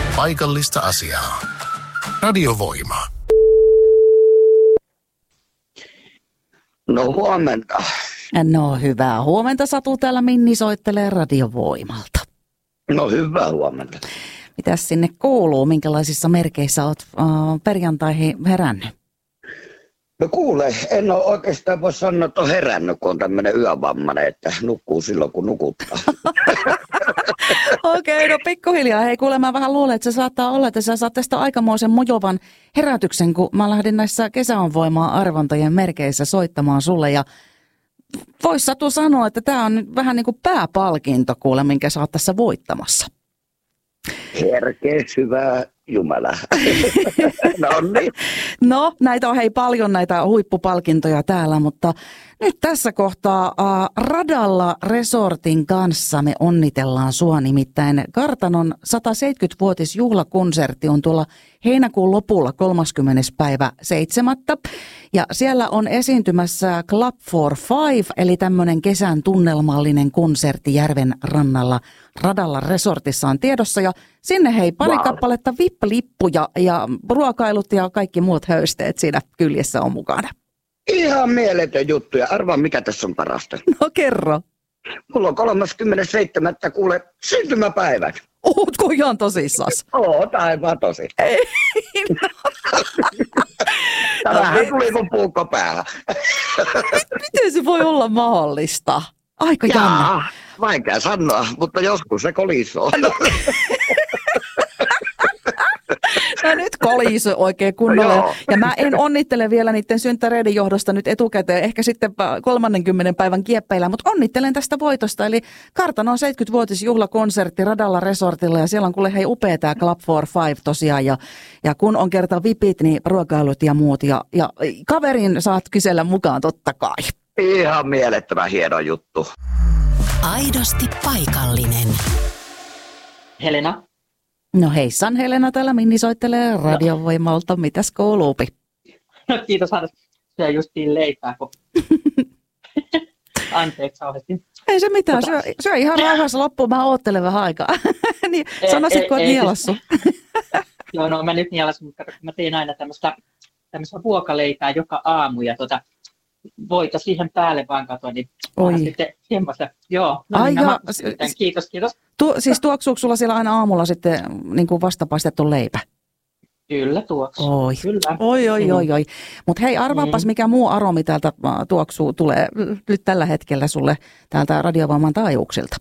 Paikallista asiaa. Radiovoima. No huomenta. No hyvää huomenta, Satu. Täällä Minni soittelee Radiovoimalta. No hyvää huomenta. Mitäs sinne kuuluu? Minkälaisissa merkeissä olet perjantaihin herännyt? No kuule, en ole oikeastaan voi sanoa, että on herännyt, kun on tämmöinen yövammainen, että nukkuu silloin, kun nukuttaa. Okei, no pikkuhiljaa. Hei, kuule, mä vähän luulen, että se saattaa olla, että sä saat tästä aikamoisen mojovan herätyksen, kun mä lähdin näissä kesäon voimaa arvontojen merkeissä soittamaan sulle. Ja vois Satu sanoa, että tää on nyt vähän niin kuin pääpalkinto, kuule, minkä sä oot tässä voittamassa. Herkees, hyvää Jumala. No niin. No, näitä on hei paljon näitä huippupalkintoja täällä, mutta nyt tässä kohtaa Radalla Resortin kanssa me onnitellaan sua, nimittäin Kartanon 170-vuotisjuhlakonsertti on tuolla heinäkuun lopulla 30. päivä 7. Ja siellä on esiintymässä Club for Five, eli tämmöinen kesän tunnelmallinen konsertti järven rannalla Radalla Resortissa on tiedossa. Ja sinne hei pari kappaletta VIP-lippuja ja ruokailut ja kaikki muut höysteet siinä kyljessä on mukana. Ihan mieletön juttu ja arvaa mikä tässä on parasta. No kerro. Mulla on 37. kuule syntymäpäivät. Ootko ihan tosissas? Oot aivan tosi. Ei, no. Tämähän tuli kuin puukko päähän. Miten se voi olla mahdollista? Aika jännä. Vaikea sanoa, mutta joskus se kolisoo. No nyt kolisoi oikein kunnolla. No, ja mä en onnittele vielä niiden synttäreiden johdosta nyt etukäteen, ehkä sitten 30. päivän kieppeillä, mutta onnittelen tästä voitosta. Eli Kartanon 70-vuotisjuhlakonsertti Radalla Resortilla ja siellä on kuule hei upea tämä Club for Five tosiaan. Ja kun on kerta vipit, niin ruokailut ja muut. Ja kaverin saat kysellä mukaan totta kai. Ihan mielettömän hieno juttu. Aidosti paikallinen. Helena. No heissan Helena, täällä Minni soittelee Radiovoimalta. Mitäs kuuluupi? No kiitos, Hannes. Syö justiin leipää, kun... Anteeksi sauhesti. Ei se mitään, syö ihan rauhassa loppuun. Mä oottelen vähän aikaa. Niin, sanoisitko, että nielassu? Joo, no mä nyt nielassun, mutta mä teen aina tämmöistä ruokaleipää joka aamu ja voita siihen päälle vaan katoa, niin sitten semmoista. Joo, no niin kiitos. Siis tuoksuuko sulla siellä aina aamulla sitten niin kuin vastapaistettu leipä? Kyllä tuoksuu. Oi. Kyllä. Oi. Mutta hei, arvaapas mikä muu aromi täältä tuoksuu tulee nyt tällä hetkellä sulle täältä Radiovoiman taajuuksilta.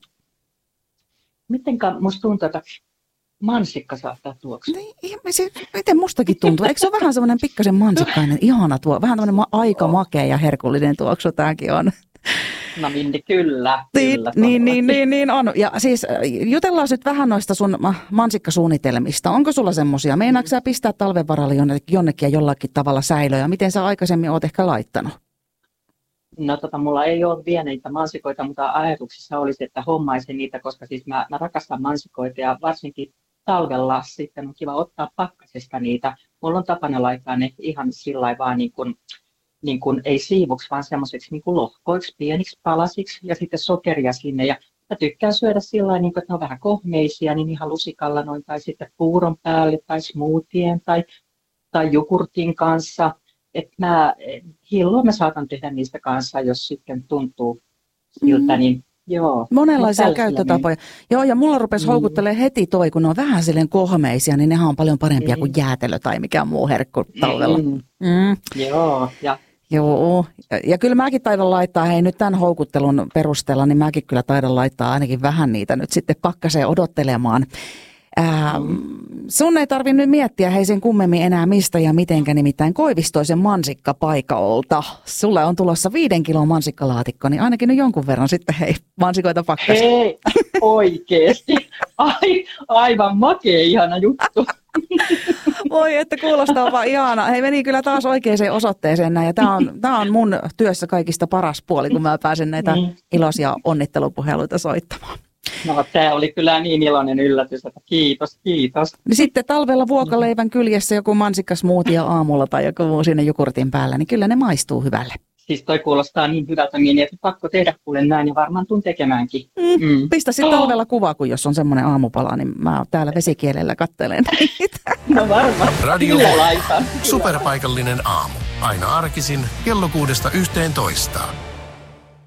Mitenkä musta tuntuu, että mansikka saattaa tuoksua? Niin, miten mustakin tuntuu? Eikö se ole vähän semmoinen pikkasen mansikkainen, ihana tuo, vähän tämmöinen aika makea ja herkullinen tuoksu tämäkin on. No Minni, kyllä. Niin on. Ja siis jutellaan nyt vähän noista sun mansikkasuunnitelmista. Onko sulla semmoisia? Meinaatko sä pistää talven varalle jonnekin ja jollakin tavalla säilöä? Miten sä aikaisemmin oot ehkä laittanut? No mulla ei ole vielä niitä mansikoita, mutta ajatuksissa olisi, että hommaisin niitä, koska siis mä rakastan mansikoita ja varsinkin talvella sitten on kiva ottaa pakkasesta niitä. Mulla on tapana laittaa ne ihan sillä vaan niin kuin ei siivuksi, vaan semmoiseksi niin kuin lohkoiksi, pieniksi palasiksi ja sitten sokeria sinne. Ja mä tykkään syödä sillä niin kuin, että ne on vähän kohmeisia, niin ihan lusikalla noin, tai sitten puuron päälle, tai smoothien, tai jogurtin kanssa. Että hilloa mä saatan tehdä niistä kanssa, jos sitten tuntuu siltä, niin joo. Monenlaisia käyttötapoja. Joo, ja mulla rupesi houkuttelee heti toi, kun ne on vähän silleen kohmeisia, niin nehän on paljon parempia kuin jäätelö tai mikään muu herkku talvella. Joo, Joo, ja kyllä mäkin taidan laittaa, hei nyt tämän houkuttelun perusteella, niin mäkin kyllä taidan laittaa ainakin vähän niitä nyt sitten pakkaseen odottelemaan. Sun ei tarvitse nyt miettiä hei sen kummemmin enää mistä ja mitenkä, nimittäin Koivistoisen mansikkapaikalta. Sulle on tulossa 5 kilon mansikkalaatikko, niin ainakin nyt jonkun verran sitten hei mansikoita pakkaseen. Hei, oikeesti. Aivan makea ihana juttu. Voi, että kuulostaa vaan ihana. Hei, meni kyllä taas oikeaan osoitteeseen näin. Ja tää on mun työssä kaikista paras puoli, kun mä pääsen näitä iloisia onnittelupuheluita soittamaan. No, tämä oli kyllä niin iloinen yllätys, että kiitos. Niin sitten talvella vuokaleivän kyljessä joku mansikkasmoothie aamulla tai joku muu siinä jogurtin päällä, niin kyllä ne maistuu hyvälle. Siis toi kuulostaa niin hyvältä, Mini, että pakko tehdä kuule näin ja varmaan tuun tekemäänkin. Pistä sitten talvella kuvaa, kun jos on semmoinen aamupala, niin mä täällä vesikielellä katselen niitä. No varmaan. Radio Kyllä Voima. laitan. Superpaikallinen aamu. Aina arkisin kello 6–11.